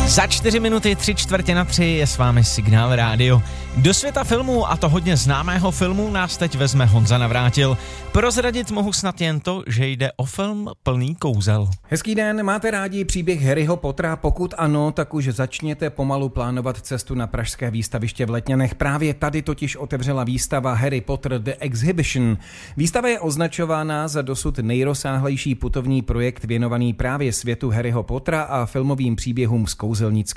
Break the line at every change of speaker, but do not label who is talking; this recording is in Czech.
Za 4 minuty 3/4 je s vámi Signál Rádio. Do světa filmu, a to hodně známého filmu, nás teď vezme Honza Navrátil. Prozradit mohu snad jen to, že jde o film plný kouzel.
Hezký den, máte rádi příběh Harryho Pottera? Pokud ano, tak už začněte pomalu plánovat cestu na pražské výstaviště v Letňanech. Právě tady totiž otevřela výstava Harry Potter The Exhibition. Výstava je označována za dosud nejrozsáhlejší putovní projekt věnovaný právě světu Harryho Pottera a filmovým příběhům z kouzelnické